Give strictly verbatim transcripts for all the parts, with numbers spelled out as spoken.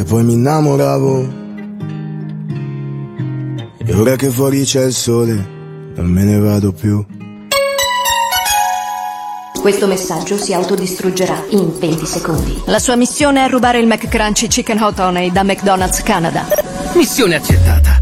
che poi mi innamoravo. E ora che fuori c'è il sole, non me ne vado più. Questo messaggio si autodistruggerà in venti secondi. La sua missione è rubare il McCrunchy Chicken Hot Honey da McDonald's Canada. Missione accettata.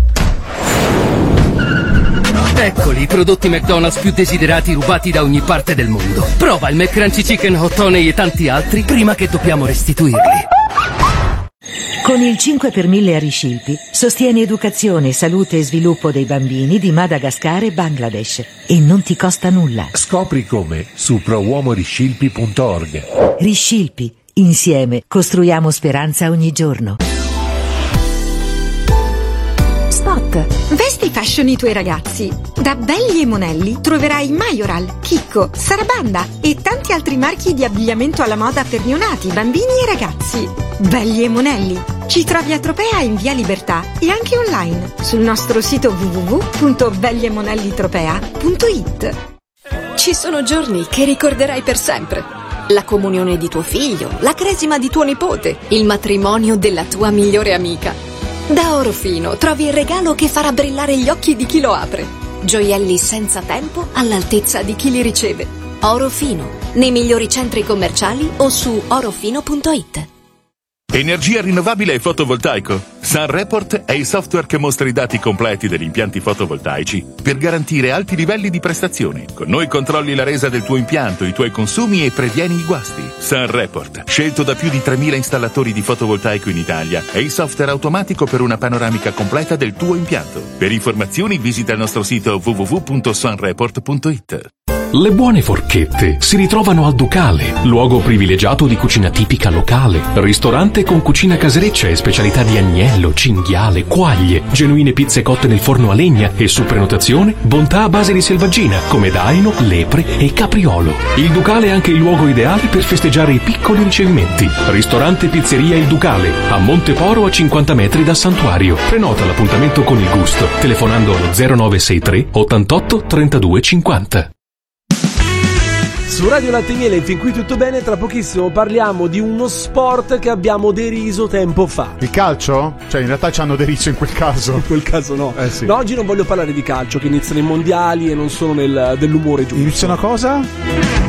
Eccoli i prodotti McDonald's più desiderati rubati da ogni parte del mondo. Prova il McCrunchy Chicken Hot Honey e tanti altri prima che dobbiamo restituirli. Con il cinque per mille a Riscilpi sostieni educazione, salute e sviluppo dei bambini di Madagascar e Bangladesh e non ti costa nulla. Scopri come su pro uomo riscilpi punto org. Riscilpi, insieme costruiamo speranza ogni giorno. Spot. Vesti fashion i tuoi ragazzi. Da Belli e Monelli troverai Majoral, Chicco, Sarabanda e tanti altri marchi di abbigliamento alla moda per neonati, bambini e ragazzi. Belli e Monelli. Ci trovi a Tropea in via Libertà e anche online sul nostro sito w w w punto belli e monelli tropea punto i t. Ci sono giorni che ricorderai per sempre. La comunione di tuo figlio, la cresima di tuo nipote, il matrimonio della tua migliore amica. Da Orofino trovi il regalo che farà brillare gli occhi di chi lo apre. Gioielli senza tempo all'altezza di chi li riceve. Orofino, nei migliori centri commerciali o su orofino punto i t. Energia rinnovabile e fotovoltaico. SunReport è il software che mostra i dati completi degli impianti fotovoltaici per garantire alti livelli di prestazioni. Con noi controlli la resa del tuo impianto, i tuoi consumi e previeni i guasti. SunReport, scelto da più di tremila installatori di fotovoltaico in Italia, è il software automatico per una panoramica completa del tuo impianto. Per informazioni visita il nostro sito w w w punto sunreport punto i t. Le buone forchette si ritrovano al Ducale, luogo privilegiato di cucina tipica locale, ristorante con cucina casereccia e specialità di agnello, cinghiale, quaglie, genuine pizze cotte nel forno a legna e su prenotazione bontà a base di selvaggina come daino, lepre e capriolo. Il Ducale è anche il luogo ideale per festeggiare i piccoli ricevimenti. Ristorante Pizzeria Il Ducale, a Monteporo a cinquanta metri dal santuario. Prenota l'appuntamento con il gusto telefonando allo zero nove sei tre ottantotto trentadue cinquanta. Su Radio Latte e Miele, fin qui tutto bene. Tra pochissimo parliamo di uno sport che abbiamo deriso tempo fa. Il calcio? Cioè in realtà ci hanno deriso in quel caso. In quel caso no. Eh sì. No, oggi non voglio parlare di calcio, che iniziano i mondiali e non sono nel, dell'umore giusto. Iniziano cosa?